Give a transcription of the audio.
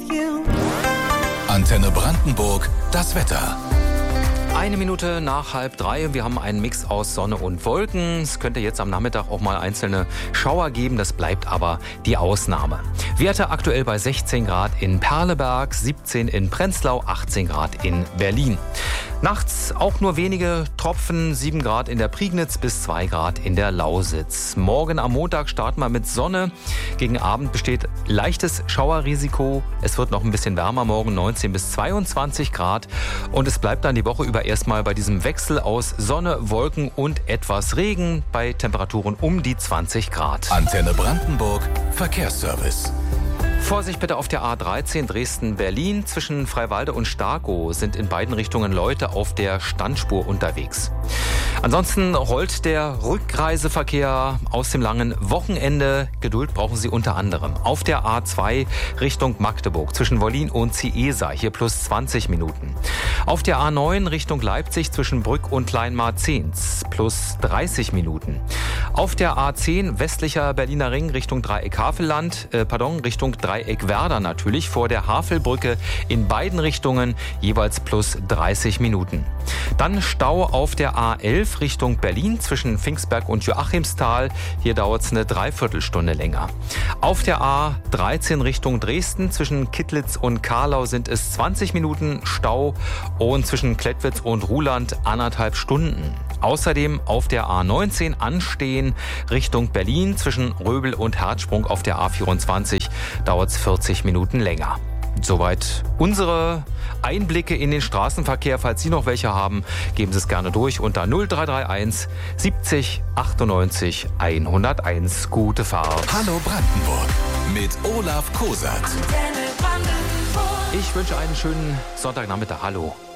Antenne Brandenburg, das Wetter. 1 Minute nach 2:30. Wir haben einen Mix aus Sonne und Wolken. Es könnte jetzt am Nachmittag auch mal einzelne Schauer geben. Das bleibt aber die Ausnahme. Werte aktuell bei 16 Grad in Perleberg, 17 in Prenzlau, 18 Grad in Berlin. Nachts auch nur wenige Tropfen, 7 Grad in der Prignitz bis 2 Grad in der Lausitz. Morgen am Montag starten wir mit Sonne. Gegen Abend besteht leichtes Schauerrisiko. Es wird noch ein bisschen wärmer morgen, 19 bis 22 Grad. Und es bleibt dann die Woche über erstmal bei diesem Wechsel aus Sonne, Wolken und etwas Regen bei Temperaturen um die 20 Grad. Antenne Brandenburg, Verkehrsservice. Vorsicht bitte auf der A13 Dresden-Berlin. Zwischen Freiwalde und Starkow sind in beiden Richtungen Leute auf der Standspur unterwegs. Ansonsten rollt der Rückreiseverkehr aus dem langen Wochenende. Geduld brauchen Sie unter anderem auf der A2 Richtung Magdeburg zwischen Wollin und Ciesa, hier plus 20 Minuten. Auf der A9 Richtung Leipzig zwischen Brück und Kleinmarzens plus 30 Minuten. Auf der A10 westlicher Berliner Ring Richtung Dreieck Richtung Dreieck Werder natürlich, vor der Havelbrücke in beiden Richtungen jeweils plus 30 Minuten. Dann Stau auf der A11 Richtung Berlin zwischen Pfingstberg und Joachimsthal. Hier dauert es eine Dreiviertelstunde länger. Auf der A13 Richtung Dresden zwischen Kittlitz und Karlau sind es 20 Minuten Stau und zwischen Klettwitz und Ruhland 1,5 Stunden. Außerdem auf der A19 anstehen Richtung Berlin zwischen Röbel und Herzsprung auf der A24 dauert es 40 Minuten länger. Soweit unsere Einblicke in den Straßenverkehr. Falls Sie noch welche haben, geben Sie es gerne durch unter 0331 70 98 101. Gute Fahrt. Hallo Brandenburg mit Olaf Kosat. Ich wünsche einen schönen Sonntagnachmittag. Hallo.